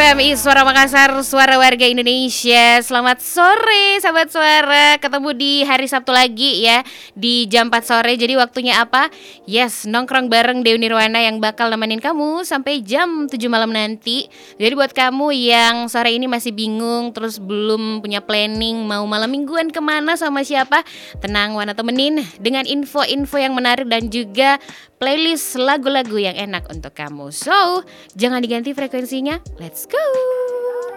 KBMI Suara Makassar, suara warga Indonesia. Selamat sore sahabat suara. Ketemu di hari Sabtu lagi ya, di jam 4 sore. Jadi waktunya apa? Yes, nongkrong bareng Dewi Nirwana yang bakal nemenin kamu sampai jam 7 malam nanti. Jadi buat kamu yang sore ini masih bingung, terus belum punya planning mau malam mingguan kemana sama siapa, tenang, Wana temenin dengan info-info yang menarik dan juga playlist lagu-lagu yang enak untuk kamu. So, jangan diganti frekuensinya. Let's go.